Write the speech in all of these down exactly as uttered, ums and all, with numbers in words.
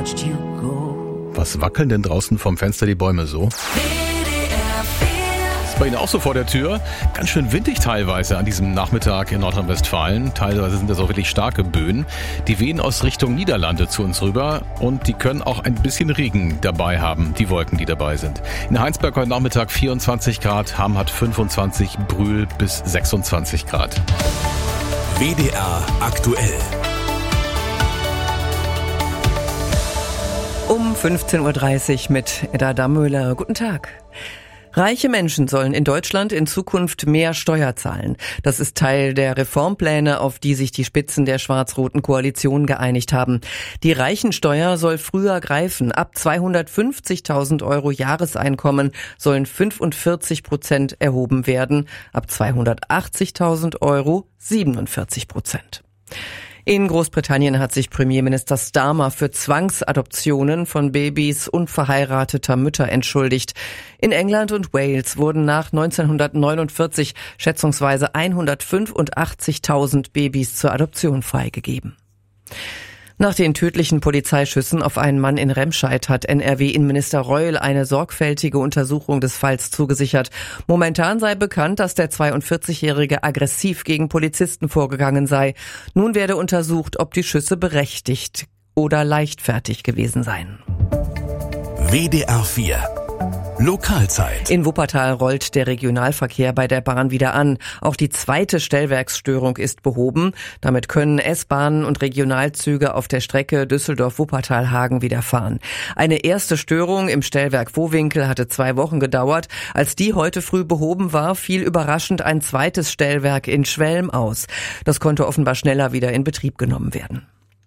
watched you go. Was wackeln denn draußen vom Fenster die Bäume so? Ist bei Ihnen auch so vor der Tür? Ganz schön windig teilweise an diesem Nachmittag in Nordrhein-Westfalen. Teilweise sind das auch wirklich starke Böen. Die wehen aus Richtung Niederlande zu uns rüber und die können auch ein bisschen Regen dabei haben, die Wolken, die dabei sind. In Heinsberg heute Nachmittag vierundzwanzig Grad, Hamm hat fünfundzwanzig, Brühl bis sechsundzwanzig Grad. W D R aktuell. Um fünfzehn Uhr dreißig mit Edda Dammöhler. Guten Tag. Reiche Menschen sollen in Deutschland in Zukunft mehr Steuer zahlen. Das ist Teil der Reformpläne, auf die sich die Spitzen der schwarz-roten Koalition geeinigt haben. Die Reichensteuer soll früher greifen. Ab zweihundertfünfzigtausend Euro Jahreseinkommen sollen fünfundvierzig Prozent erhoben werden. Ab zweihundertachtzigtausend Euro siebenundvierzig Prozent. In Großbritannien hat sich Premierminister Starmer für Zwangsadoptionen von Babys unverheirateter Mütter entschuldigt. In England und Wales wurden nach neunzehnhundertneunundvierzig schätzungsweise hundertfünfundachtzigtausend Babys zur Adoption freigegeben. Nach den tödlichen Polizeischüssen auf einen Mann in Remscheid hat N R W-Innenminister Reul eine sorgfältige Untersuchung des Falls zugesichert. Momentan sei bekannt, dass der zweiundvierzigjährige aggressiv gegen Polizisten vorgegangen sei. Nun werde untersucht, ob die Schüsse berechtigt oder leichtfertig gewesen seien. W D R vier Lokalzeit. In Wuppertal rollt der Regionalverkehr bei der Bahn wieder an. Auch die zweite Stellwerksstörung ist behoben. Damit können S-Bahnen und Regionalzüge auf der Strecke Düsseldorf-Wuppertal-Hagen wieder fahren. Eine erste Störung im Stellwerk Vohwinkel hatte zwei Wochen gedauert. Als die heute früh behoben war, fiel überraschend ein zweites Stellwerk in Schwelm aus. Das konnte offenbar schneller wieder in Betrieb genommen werden.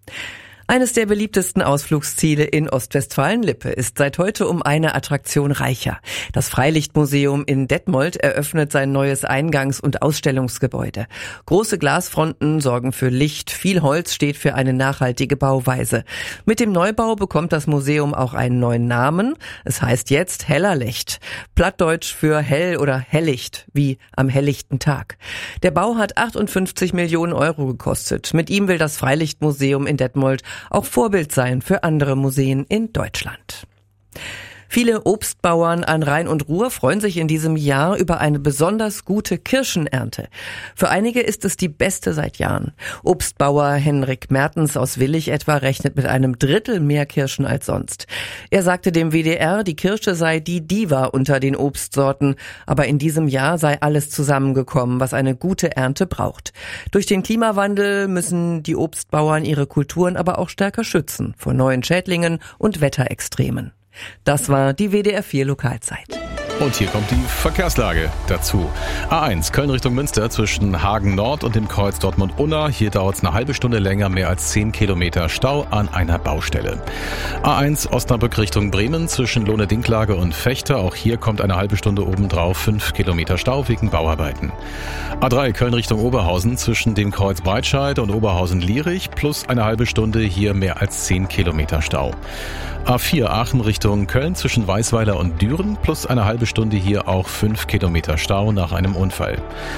Eines der beliebtesten Ausflugsziele in Ostwestfalen-Lippe ist seit heute um eine Attraktion reicher. Das Freilichtmuseum in Detmold eröffnet sein neues Eingangs- und Ausstellungsgebäude. Große Glasfronten sorgen für Licht, viel Holz steht für eine nachhaltige Bauweise. Mit dem Neubau bekommt das Museum auch einen neuen Namen. Es heißt jetzt Hellerlecht. Plattdeutsch für hell oder Hellicht, wie am helllichten Tag. Der Bau hat achtundfünfzig Millionen Euro gekostet. Mit ihm will das Freilichtmuseum in Detmold auch Vorbild sein für andere Museen in Deutschland. Viele Obstbauern an Rhein und Ruhr freuen sich in diesem Jahr über eine besonders gute Kirschenernte. Für einige ist es die beste seit Jahren. Obstbauer Henrik Mertens aus Willich etwa rechnet mit einem Drittel mehr Kirschen als sonst. Er sagte dem W D R, die Kirsche sei die Diva unter den Obstsorten, aber in diesem Jahr sei alles zusammengekommen, was eine gute Ernte braucht. Durch den Klimawandel müssen die Obstbauern ihre Kulturen aber auch stärker schützen vor neuen Schädlingen und Wetterextremen. Das war die W D R vier Lokalzeit. Und hier kommt die Verkehrslage dazu. A eins, Köln Richtung Münster zwischen Hagen Nord und dem Kreuz Dortmund-Unna. Hier dauert es eine halbe Stunde länger, mehr als zehn Kilometer Stau an einer Baustelle. A eins, Osnabrück Richtung Bremen zwischen Lohne-Dinklage und Fechter. Auch hier kommt eine halbe Stunde obendrauf, fünf Kilometer Stau wegen Bauarbeiten. A drei, Köln Richtung Oberhausen zwischen dem Kreuz Breitscheid und Oberhausen-Lierich plus eine halbe Stunde, hier mehr als zehn Kilometer Stau. A vier, Aachen Richtung Köln zwischen Weißweiler und Düren plus eine halbe Stunde, hier auch fünf Kilometer Stau nach einem Unfall.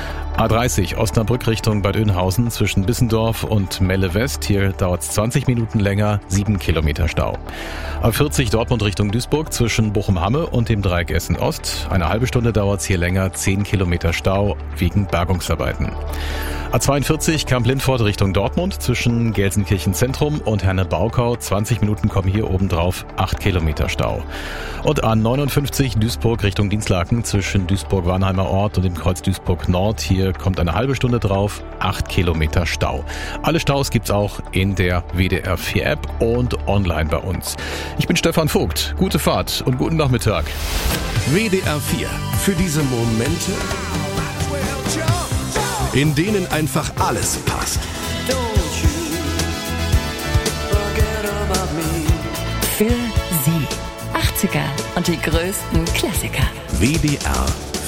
A dreißig, Osnabrück Richtung Bad Oeynhausen zwischen Bissendorf und Melle West. Hier dauert es zwanzig Minuten länger, sieben Kilometer Stau. A vierzig, Dortmund Richtung Duisburg zwischen Bochum-Hamme und dem Dreieck Essen Ost. Eine halbe Stunde dauert es hier länger, zehn Kilometer Stau wegen Bergungsarbeiten. A zweiundvierzig, Kamp-Lindfort Richtung Dortmund zwischen Gelsenkirchen Zentrum und Herne-Baukau. zwanzig Minuten kommen hier obendrauf, acht Kilometer Stau. Und A neunundfünfzig, Duisburg Richtung Dinslaken zwischen Duisburg-Warnheimer Ort und dem Kreuz Duisburg Nord. Hier kommt eine halbe Stunde drauf, acht Kilometer Stau. Alle Staus gibt's auch in der W D R vier App und online bei uns. Ich bin Stefan Vogt. Gute Fahrt und guten Nachmittag. W D R vier. Für diese Momente, in denen einfach alles passt. Für Sie. achtziger und die größten Klassiker. W D R